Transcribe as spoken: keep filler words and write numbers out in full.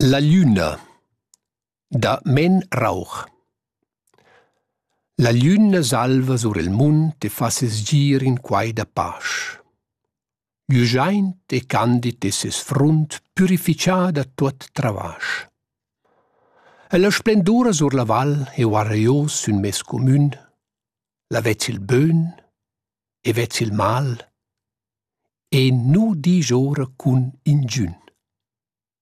La Llüna da Men Rauch. La Llüna salva sur il munt e fa ses gir in quai da pasch. Giugiaint e candid e ses frunt purificia da tuot travasch. E la splendura sur la val e guarreiós sun mes comün, la vezzi il bön e vezzi il mal, e nu disch ora cun ingiün.